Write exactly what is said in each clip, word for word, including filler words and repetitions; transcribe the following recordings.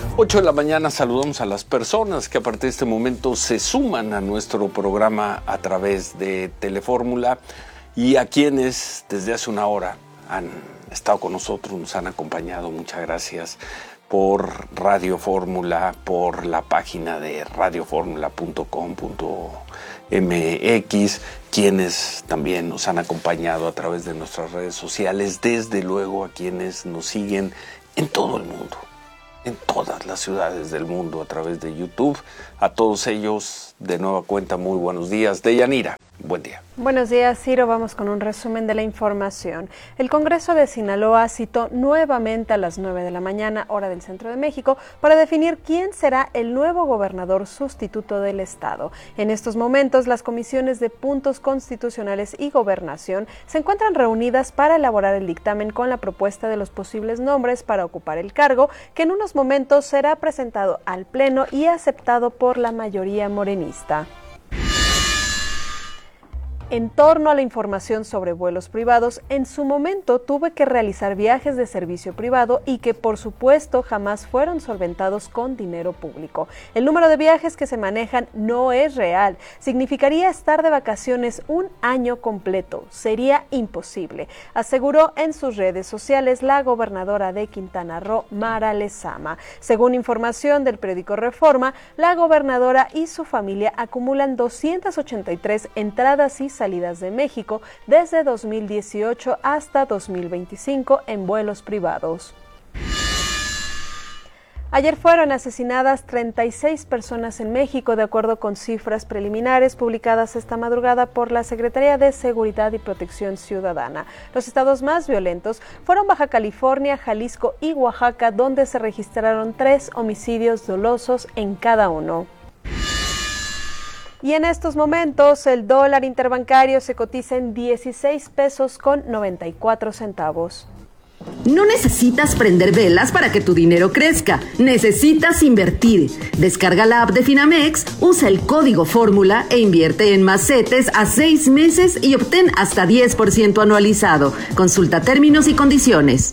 ocho de la mañana saludamos a las personas que a partir de este momento se suman a nuestro programa a través de Telefórmula y a quienes desde hace una hora han estado con nosotros, nos han acompañado. Muchas gracias por Radio Fórmula, por la página de radio fórmula punto com punto m x, quienes también nos han acompañado a través de nuestras redes sociales, desde luego a quienes nos siguen en todo el mundo, en todas las ciudades del mundo a través de YouTube. A todos ellos, de nueva cuenta, muy buenos días. Deyanira, buen día. Buenos días, Ciro. Vamos con un resumen de la información. El Congreso de Sinaloa citó nuevamente a las nueve de la mañana, hora del Centro de México, para definir quién será el nuevo gobernador sustituto del estado. En estos momentos, las comisiones de puntos constitucionales y gobernación se encuentran reunidas para elaborar el dictamen con la propuesta de los posibles nombres para ocupar el cargo, que en unos momentos será presentado al Pleno y aceptado por la mayoría morenista. En torno a la información sobre vuelos privados, en su momento tuve que realizar viajes de servicio privado y que por supuesto jamás fueron solventados con dinero público. El número de viajes que se manejan no es real. Significaría estar de vacaciones un año completo. Sería imposible, aseguró en sus redes sociales la gobernadora de Quintana Roo, Mara Lezama. Según información del periódico Reforma, la gobernadora y su familia acumulan doscientas ochenta y tres entradas y salidas de México desde dos mil dieciocho hasta dos mil veinticinco en vuelos privados. Ayer fueron asesinadas treinta y seis personas en México, de acuerdo con cifras preliminares publicadas esta madrugada por la Secretaría de Seguridad y Protección Ciudadana. Los estados más violentos fueron Baja California, Jalisco y Oaxaca, donde se registraron tres homicidios dolosos en cada uno. Y en estos momentos el dólar interbancario se cotiza en dieciséis pesos con noventa y cuatro centavos. No necesitas prender velas para que tu dinero crezca, necesitas invertir. Descarga la app de Finamex, usa el código Fórmula e invierte en más CETES a seis meses y obtén hasta diez por ciento anualizado. Consulta términos y condiciones.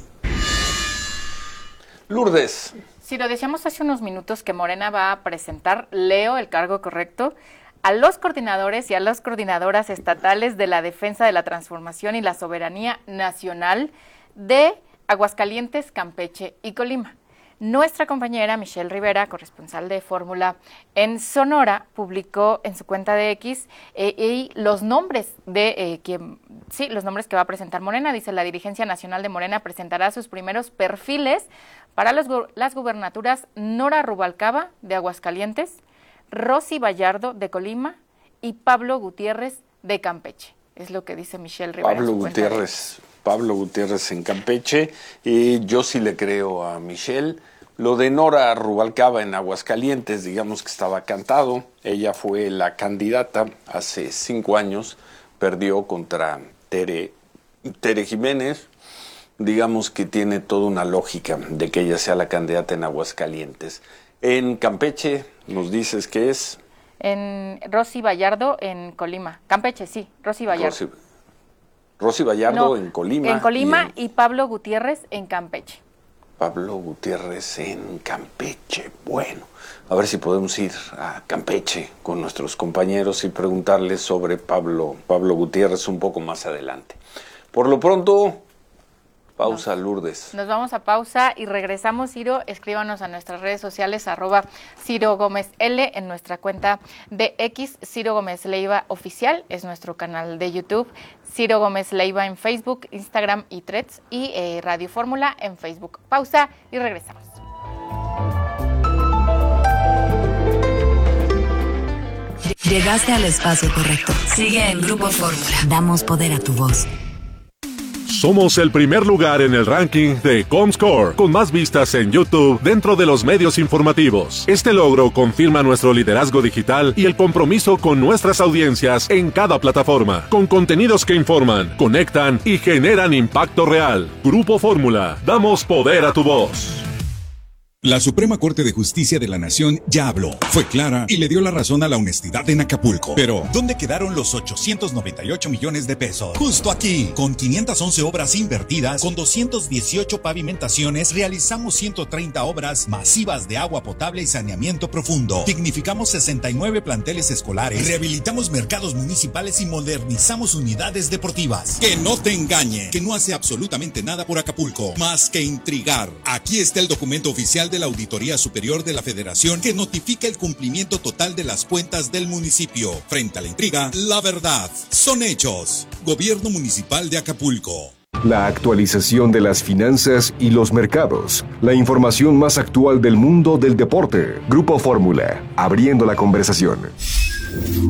Lourdes. Si lo decíamos hace unos minutos que Morena va a presentar, leo el cargo correcto, a los coordinadores y a las coordinadoras estatales de la defensa de la transformación y la soberanía nacional de Aguascalientes, Campeche y Colima. Nuestra compañera Michelle Rivera, corresponsal de Fórmula en Sonora, publicó en su cuenta de X eh, y los nombres de eh, quien, sí, los nombres que va a presentar Morena. Dice: la dirigencia nacional de Morena presentará sus primeros perfiles para los, las gubernaturas Nora Rubalcaba de Aguascalientes, Rosy Vallardo de Colima y Pablo Gutiérrez de Campeche. Es lo que dice Michelle Rivera. Pablo Gutiérrez, Pablo Gutiérrez en Campeche. Y yo sí le creo a Michelle. Lo de Nora Rubalcaba en Aguascalientes, digamos que estaba cantado. Ella fue la candidata hace cinco años, perdió contra Tere, Tere Jiménez. Digamos que tiene toda una lógica de que ella sea la candidata en Aguascalientes. En Campeche, nos dices que es... En Rosy Vallardo en Colima. Campeche, sí, Rosy Vallardo. Rosy, Rosy Vallardo no, en Colima. En Colima y, en... y Pablo Gutiérrez en Campeche. Pablo Gutiérrez en Campeche. Bueno, a ver si podemos ir a Campeche con nuestros compañeros y preguntarles sobre Pablo, Pablo Gutiérrez un poco más adelante. Por lo pronto... Pausa, Lourdes. Nos vamos a pausa y regresamos, Ciro. Escríbanos a nuestras redes sociales, arroba Ciro Gómez L, en nuestra cuenta de X, Ciro Gómez Leiva Oficial, es nuestro canal de YouTube, Ciro Gómez Leiva en Facebook, Instagram y Threads, y eh, Radio Fórmula en Facebook. Pausa y regresamos. Llegaste al espacio correcto. Sigue en Grupo Fórmula. Damos poder a tu voz. Somos el primer lugar en el ranking de Comscore, con más vistas en YouTube dentro de los medios informativos. Este logro confirma nuestro liderazgo digital y el compromiso con nuestras audiencias en cada plataforma, con contenidos que informan, conectan y generan impacto real. Grupo Fórmula, damos poder a tu voz. La Suprema Corte de Justicia de la Nación ya habló, fue clara y le dio la razón a la honestidad en Acapulco. Pero, ¿dónde quedaron los ochocientos noventa y ocho millones de pesos? Justo aquí, con quinientas once obras invertidas, con doscientas dieciocho pavimentaciones, realizamos ciento treinta obras masivas de agua potable y saneamiento profundo. Dignificamos sesenta y nueve planteles escolares, rehabilitamos mercados municipales y modernizamos unidades deportivas. Que no te engañe, que no hace absolutamente nada por Acapulco, más que intrigar. Aquí está el documento oficial de la Auditoría Superior de la Federación que notifica el cumplimiento total de las cuentas del municipio. Frente a la intriga, la verdad son hechos. Gobierno Municipal de Acapulco. La actualización de las finanzas y los mercados. La información más actual del mundo del deporte. Grupo Fórmula, abriendo la conversación.